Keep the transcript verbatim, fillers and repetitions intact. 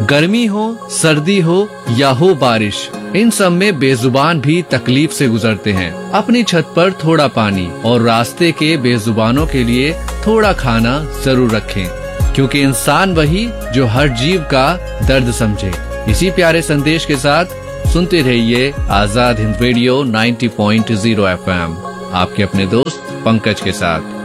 गर्मी हो, सर्दी हो या हो बारिश, इन सब में बेजुबान भी तकलीफ से गुजरते हैं। अपनी छत पर थोड़ा पानी और रास्ते के बेजुबानों के लिए थोड़ा खाना जरूर रखें, क्योंकि इंसान वही जो हर जीव का दर्द समझे। इसी प्यारे संदेश के साथ सुनते रहिए आजाद हिंद रेडियो नब्बे पॉइंट शून्य एफ एम, आपके अपने दोस्त पंकज के साथ।